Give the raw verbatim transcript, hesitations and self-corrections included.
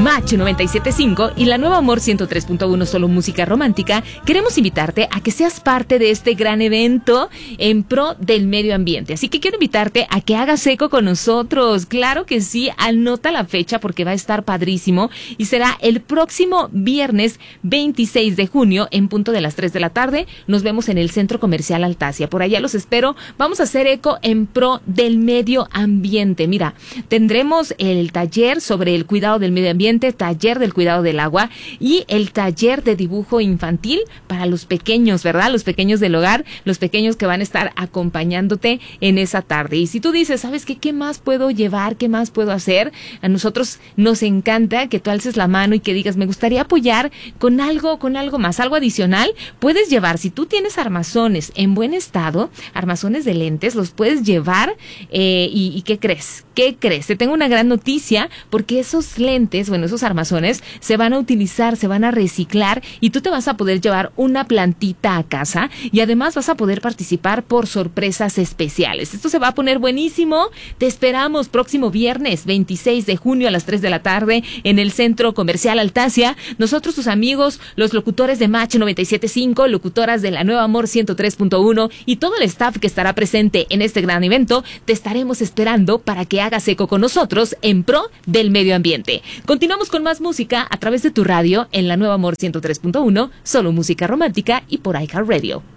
Match noventa y siete punto cinco y la Nueva Amor ciento tres punto uno, solo música romántica, queremos invitarte a que seas parte de este gran evento en pro del medio ambiente. Así que quiero invitarte a que hagas eco con nosotros. Claro que sí, anota la fecha porque va a estar padrísimo y será el próximo viernes veintiséis de junio en punto de las tres de la tarde. Nos vemos en el Centro Comercial Altasia. Por allá los espero. Vamos a hacer eco en pro del medio ambiente. Mira, tendremos el taller sobre el cuidado del medio ambiente, taller del cuidado del agua y el taller de dibujo infantil para los pequeños, ¿verdad? Los pequeños del hogar, los pequeños que van a estar acompañándote en esa tarde. Y si tú dices, ¿sabes qué? ¿Qué más puedo llevar? ¿Qué más puedo hacer? A nosotros nos encanta que tú alces la mano y que digas, me gustaría apoyar con algo, con algo más, algo adicional. Puedes llevar, si tú tienes armazones en buen estado, armazones de lentes, los puedes llevar eh, y, y ¿qué crees? ¿Qué crees? Te tengo una gran noticia porque esos lentes, bueno, esos armazones se van a utilizar, se van a reciclar y tú te vas a poder llevar una plantita a casa y además vas a poder participar por sorpresas especiales. Esto se va a poner buenísimo. Te esperamos próximo viernes veintiséis de junio a las tres de la tarde en el Centro Comercial Altasia. Nosotros, tus amigos, los locutores de Match noventa y siete punto cinco, locutoras de la Nueva Amor ciento tres punto uno y todo el staff que estará presente en este gran evento, te estaremos esperando para que hagas eco con nosotros en pro del medio ambiente. Continuamos con más música a través de tu radio en la Nueva Amor ciento tres punto uno, solo música romántica y por iHeartRadio.